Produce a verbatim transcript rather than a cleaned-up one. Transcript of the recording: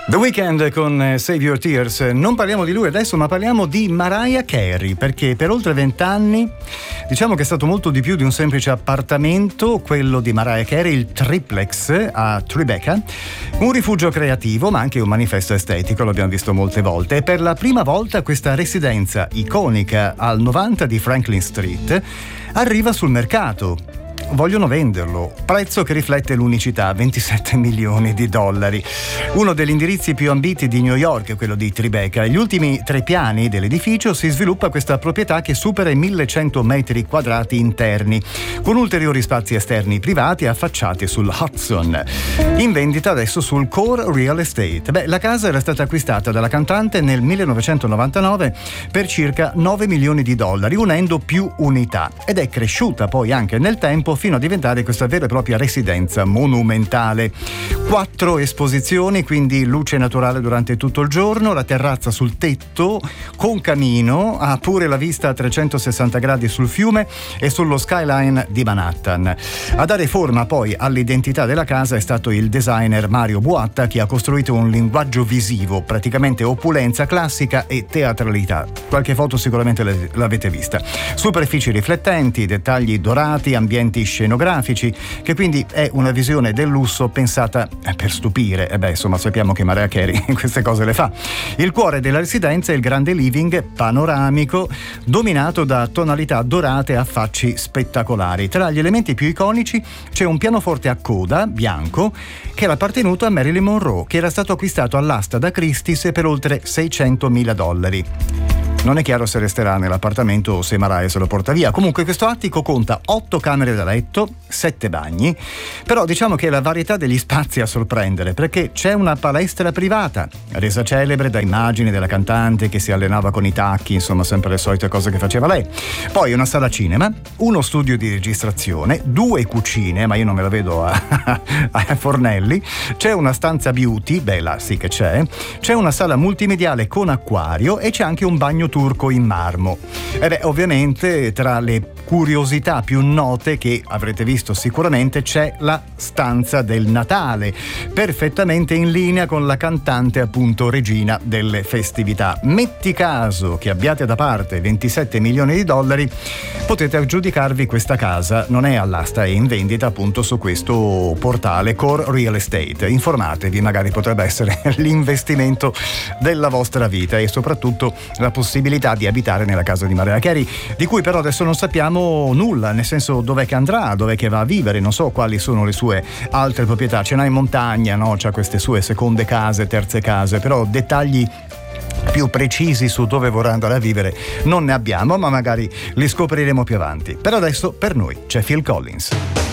The Weeknd con Save Your Tears. Non parliamo di lui adesso, ma parliamo di Mariah Carey, perché per oltre vent'anni diciamo che è stato molto di più di un semplice appartamento, quello di Mariah Carey, il triplex a Tribeca, un rifugio creativo ma anche un manifesto estetico, l'abbiamo visto molte volte. E per la prima volta questa residenza iconica al novanta di Franklin Street arriva sul mercato. Vogliono venderlo, prezzo che riflette l'unicità, ventisette milioni di dollari. Uno degli indirizzi più ambiti di New York è quello di Tribeca. Agli ultimi tre piani dell'edificio si sviluppa questa proprietà che supera i millecento metri quadrati interni, con ulteriori spazi esterni privati affacciati sul Hudson. In vendita adesso sul Core Real Estate. Beh, la casa era stata acquistata dalla cantante nel millenovecentonovantanove per circa nove milioni di dollari, unendo più unità, ed è cresciuta poi anche nel tempo fino a diventare questa vera e propria residenza monumentale. Quattro esposizioni, quindi luce naturale durante tutto il giorno, la terrazza sul tetto con camino, ha pure la vista a trecentosessanta gradi sul fiume e sullo skyline di Manhattan. A dare forma poi all'identità della casa è stato il designer Mario Buatta, che ha costruito un linguaggio visivo, praticamente opulenza classica e teatralità. Qualche foto sicuramente l'avete vista. Superfici riflettenti, dettagli dorati, ambienti scenografici, che quindi è una visione del lusso pensata per stupire. E beh, insomma, sappiamo che Mariah Carey queste cose le fa. Il cuore della residenza è il grande living panoramico dominato da tonalità dorate a facci spettacolari. Tra gli elementi più iconici c'è un pianoforte a coda bianco che era appartenuto a Marilyn Monroe, che era stato acquistato all'asta da Christie's per oltre seicentomila dollari. Non è chiaro se resterà nell'appartamento o se Mariah se lo porta via. Comunque questo attico conta otto camere da letto, sette bagni, però diciamo che è la varietà degli spazi a sorprendere, perché c'è una palestra privata, resa celebre da immagini della cantante che si allenava con i tacchi, insomma sempre le solite cose che faceva lei. Poi una sala cinema, uno studio di registrazione, due cucine, ma io non me la vedo a, a fornelli, c'è una stanza beauty, bella sì che c'è, c'è una sala multimediale con acquario e c'è anche un bagno turco in marmo. E beh, ovviamente tra le curiosità più note che avrete visto sicuramente c'è la stanza del Natale, perfettamente in linea con la cantante, appunto regina delle festività. Metti caso che abbiate da parte ventisette milioni di dollari, potete aggiudicarvi questa casa, non è all'asta, è in vendita appunto su questo portale Core Real Estate. Informatevi, magari potrebbe essere l'investimento della vostra vita e soprattutto la possibilità di abitare nella casa di Mariah Carey, di cui però adesso non sappiamo nulla, nel senso dov'è che andrà, dov'è che va a vivere, non so quali sono le sue altre proprietà. Ce n'ha in montagna, no? C'ha queste sue seconde case, terze case, però dettagli più precisi su dove vorrà andare a vivere non ne abbiamo, ma magari li scopriremo più avanti. Per adesso per noi c'è Phil Collins.